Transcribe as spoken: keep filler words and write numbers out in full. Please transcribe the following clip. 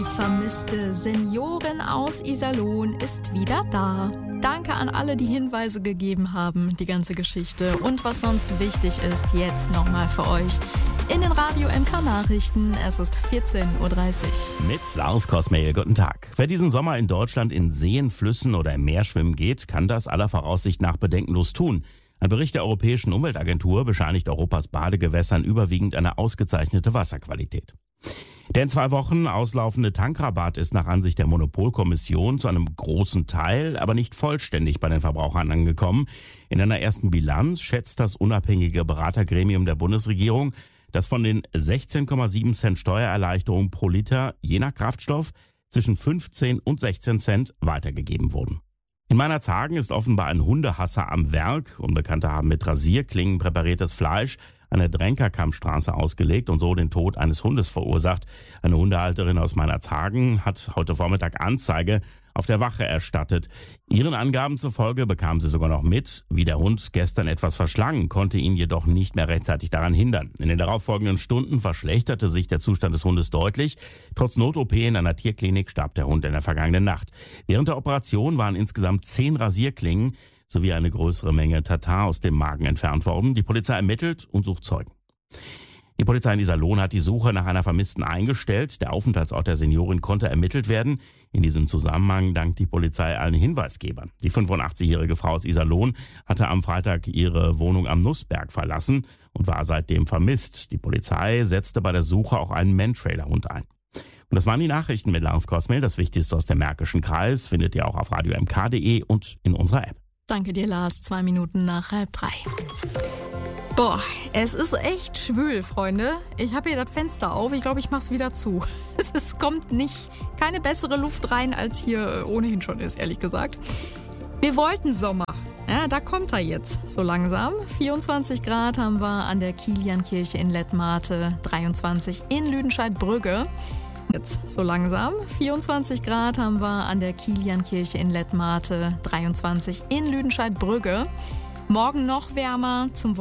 Die vermisste Seniorin aus Iserlohn ist wieder da. Danke an alle, die Hinweise gegeben haben, die ganze Geschichte und was sonst wichtig ist, jetzt nochmal für euch in den Radio M K Nachrichten. Es ist vierzehn Uhr dreißig. Mit Lars Kosmehl, guten Tag. Wer diesen Sommer in Deutschland in Seen, Flüssen oder im Meer schwimmen geht, kann das aller Voraussicht nach bedenkenlos tun. Ein Bericht der Europäischen Umweltagentur bescheinigt Europas Badegewässern überwiegend eine ausgezeichnete Wasserqualität. Der in zwei Wochen auslaufende Tankrabatt ist nach Ansicht der Monopolkommission zu einem großen Teil, aber nicht vollständig bei den Verbrauchern angekommen. In einer ersten Bilanz schätzt das unabhängige Beratergremium der Bundesregierung, dass von den sechzehn Komma sieben Cent Steuererleichterung pro Liter je nach Kraftstoff zwischen fünfzehn und sechzehn Cent weitergegeben wurden. In Meinerzhagen ist offenbar ein Hundehasser am Werk. Unbekannte haben mit Rasierklingen präpariertes Fleisch an der Drenkerkammstraße ausgelegt und so den Tod eines Hundes verursacht. Eine Hundehalterin aus Meinerzhagen hat heute Vormittag Anzeige auf der Wache erstattet. Ihren Angaben zufolge bekam sie sogar noch mit, wie der Hund gestern etwas verschlang, konnte ihn jedoch nicht mehr rechtzeitig daran hindern. In den darauffolgenden Stunden verschlechterte sich der Zustand des Hundes deutlich. Trotz Not-O P in einer Tierklinik starb der Hund in der vergangenen Nacht. Während der Operation waren insgesamt zehn Rasierklingen sowie eine größere Menge Tatar aus dem Magen entfernt worden. Die Polizei ermittelt und sucht Zeugen. Die Polizei in Iserlohn hat die Suche nach einer Vermissten eingestellt. Der Aufenthaltsort der Seniorin konnte ermittelt werden. In diesem Zusammenhang dankt die Polizei allen Hinweisgebern. Die fünfundachtzigjährige Frau aus Iserlohn hatte am Freitag ihre Wohnung am Nussberg verlassen und war seitdem vermisst. Die Polizei setzte bei der Suche auch einen Man-Trailer-Hund ein. Und das waren die Nachrichten mit Lars Kosmehl. Das Wichtigste aus dem Märkischen Kreis findet ihr auch auf radio m k punkt d e und in unserer App. Danke dir, Lars. Zwei Minuten nach halb drei. Boah, es ist echt schwül, Freunde. Ich habe hier das Fenster auf. Ich glaube, ich mache es wieder zu. Es ist, kommt nicht keine bessere Luft rein, als hier ohnehin schon ist, ehrlich gesagt. Wir wollten Sommer. Ja, da kommt er jetzt so langsam. vierundzwanzig Grad haben wir an der Kiliankirche in Lettmate, dreiundzwanzig in Lüdenscheid-Brügge. Jetzt so langsam. vierundzwanzig Grad haben wir an der Kiliankirche in Lettmate, dreiundzwanzig in Lüdenscheid-Brügge. Morgen noch wärmer zum